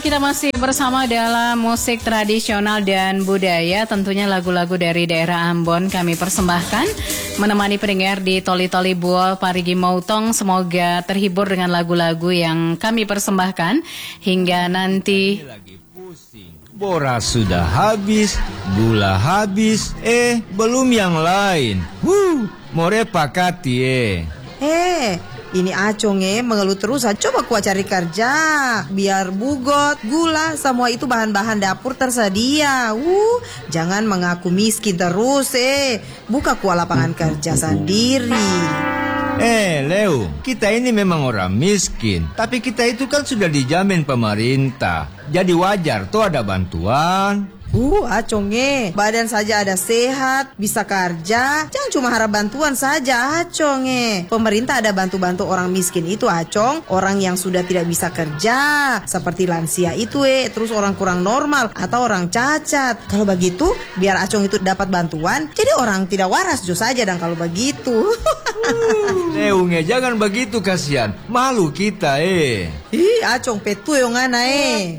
Kita masih bersama dalam musik tradisional dan budaya. Tentunya lagu-lagu dari daerah Ambon kami persembahkan, menemani pendengar di Toli-Toli Buol Parigi Mautong. Semoga terhibur dengan lagu-lagu yang kami persembahkan hingga nanti. Boras sudah habis, gula habis, belum yang lain. More pakati Ini Acong mengeluh terus. Coba kuat cari kerja, biar bugot, gula, semua itu bahan-bahan dapur tersedia. Jangan mengaku miskin terus buka kuat lapangan kerja sendiri. Leo, kita ini memang orang miskin, tapi kita itu kan sudah dijamin pemerintah. Jadi wajar tuh ada bantuan. Acong badan saja ada sehat, bisa kerja. Jangan cuma harap bantuan saja, Acong Pemerintah ada bantu-bantu orang miskin itu, Acong. Orang yang sudah tidak bisa kerja, seperti lansia itu terus orang kurang normal atau orang cacat. Kalau begitu, biar Acong itu dapat bantuan, jadi orang tidak waras jo saja dan kalau begitu. Leung jangan begitu, kasihan. Malu kita Acong petu yang ngana